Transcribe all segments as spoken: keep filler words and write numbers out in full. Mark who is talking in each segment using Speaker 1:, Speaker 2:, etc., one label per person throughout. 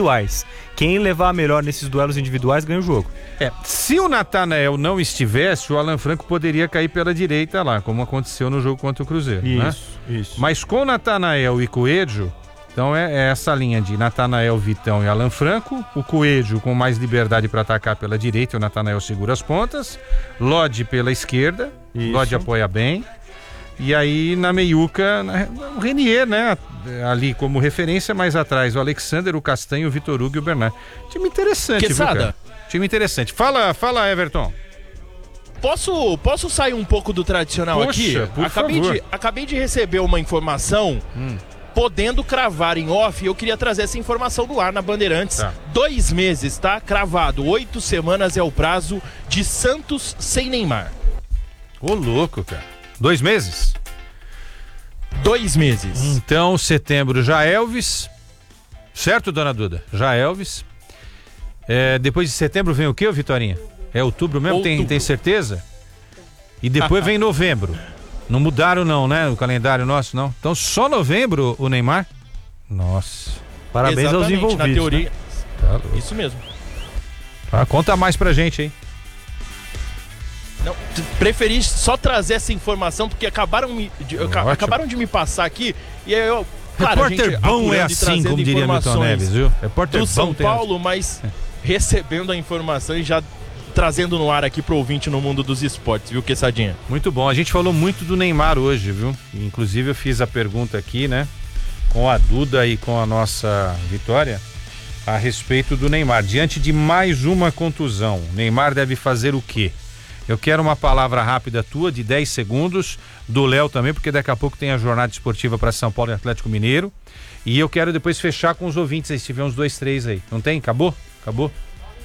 Speaker 1: individuais. Quem levar melhor nesses duelos individuais ganha o jogo.
Speaker 2: É, se o Natanael não estivesse, o Alan Franco poderia cair pela direita lá, como aconteceu no jogo contra o Cruzeiro.
Speaker 1: Isso,
Speaker 2: né?
Speaker 1: isso.
Speaker 2: Mas com o Natanael e Coelho, então é, é essa linha de Natanael, Vitão e Alan Franco. O Coelho com mais liberdade para atacar pela direita, o Natanael segura as pontas. Lodi pela esquerda,
Speaker 1: Isso.
Speaker 2: Lodi apoia bem. E aí na meiuca, o Renier, né? Ali como referência, mais atrás o Alexander, o Castanho, o Vitor Hugo e o Bernard. Time interessante,
Speaker 3: Quesada.
Speaker 2: viu, cara? Time interessante. Fala, fala, Everton.
Speaker 3: Posso, posso sair um pouco do tradicional
Speaker 2: Poxa,
Speaker 3: aqui?
Speaker 2: por
Speaker 3: acabei,
Speaker 2: favor.
Speaker 3: de, acabei de receber uma informação, hum. podendo cravar em off, eu queria trazer essa informação do ar na Bandeirantes.
Speaker 2: Tá.
Speaker 3: Dois meses, tá? Cravado. Oito semanas é o prazo de Santos sem Neymar.
Speaker 2: Ô, louco, cara. Dois meses?
Speaker 3: Dois meses.
Speaker 2: Então, setembro já Elvis. Certo, dona Duda? Já Elvis. É, depois de setembro vem o quê, Vitorinha? É outubro mesmo?
Speaker 3: Outubro.
Speaker 2: Tem, tem certeza? E depois vem novembro. Não mudaram não, né? O calendário nosso, não. Então só novembro o Neymar? Nossa.
Speaker 1: Parabéns
Speaker 3: Exatamente,
Speaker 1: aos envolvidos.
Speaker 3: na teoria.
Speaker 1: Né?
Speaker 2: Tá
Speaker 3: Isso mesmo.
Speaker 2: ah, conta mais pra gente, hein?
Speaker 3: Não, preferi só trazer essa informação porque acabaram, me, de, acabaram de me passar aqui e aí eu... Claro,
Speaker 2: Repórter bom é assim, como diria Milton Neves, viu? Repórter
Speaker 3: do
Speaker 2: bom
Speaker 3: São
Speaker 2: tem...
Speaker 3: Paulo, mas recebendo a informação e já trazendo no ar aqui pro ouvinte no mundo dos esportes, viu, Quessadinha?
Speaker 2: Muito bom, a gente falou muito do Neymar hoje, viu? Inclusive eu fiz a pergunta aqui, né? Com a Duda e com a nossa Vitória a respeito do Neymar. Diante de mais uma contusão, Neymar deve fazer o quê? Eu quero uma palavra rápida tua, de dez segundos, do Léo também, porque daqui a pouco tem a jornada esportiva para São Paulo e Atlético Mineiro. E eu quero depois fechar com os ouvintes aí, se tiver uns dois, três aí. Não tem? Acabou? Acabou?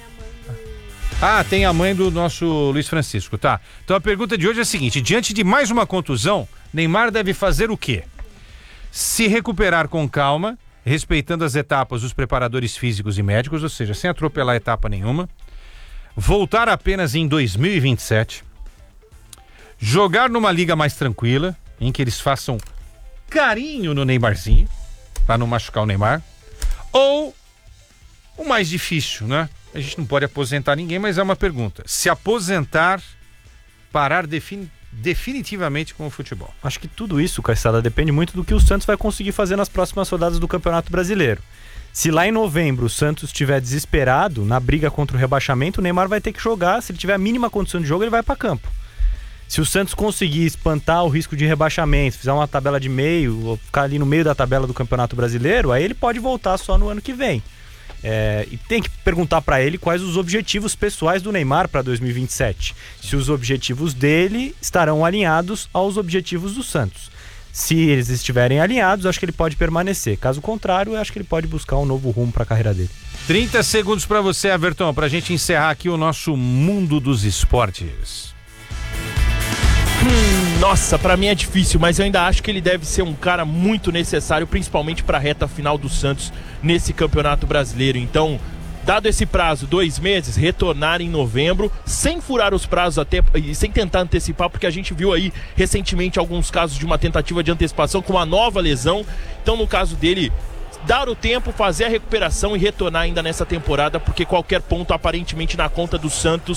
Speaker 2: Ah, tem a mãe do nosso Luiz Francisco, tá? Então a pergunta de hoje é a seguinte: diante de mais uma contusão, Neymar deve fazer o quê? Se recuperar com calma, respeitando as etapas dos preparadores físicos e médicos, ou seja, sem atropelar etapa nenhuma. Voltar apenas em dois mil e vinte e sete. Jogar numa liga mais tranquila, em que eles façam carinho no Neymarzinho, para não machucar o Neymar. Ou o mais difícil, né? A gente não pode aposentar ninguém, mas é uma pergunta. Se aposentar, parar defini- definitivamente com o futebol.
Speaker 1: Acho que tudo isso, Caissada, depende muito do que o Santos vai conseguir fazer nas próximas rodadas do Campeonato Brasileiro. Se lá em novembro o Santos estiver desesperado na briga contra o rebaixamento, o Neymar vai ter que jogar. Se ele tiver a mínima condição de jogo, ele vai para campo. Se o Santos conseguir espantar o risco de rebaixamento, fizer uma tabela de meio, ou ficar ali no meio da tabela do Campeonato Brasileiro, aí ele pode voltar só no ano que vem. É, e tem que perguntar para ele quais os objetivos pessoais do Neymar para dois mil e vinte e sete. Se os objetivos dele estarão alinhados aos objetivos do Santos. Se eles estiverem alinhados, acho que ele pode permanecer. Caso contrário, eu acho que ele pode buscar um novo rumo para a carreira dele.
Speaker 2: trinta segundos para você, Everton, para a gente encerrar aqui o nosso mundo dos esportes.
Speaker 3: Hum, nossa, pra mim é difícil, mas eu ainda acho que ele deve ser um cara muito necessário, principalmente pra reta final do Santos nesse Campeonato Brasileiro. Então, dado esse prazo, dois meses, retornar em novembro, sem furar os prazos até e sem tentar antecipar, porque a gente viu aí recentemente alguns casos de uma tentativa de antecipação com uma nova lesão. Então, no caso dele, dar o tempo, fazer a recuperação e retornar ainda nessa temporada, porque qualquer ponto aparentemente na conta do Santos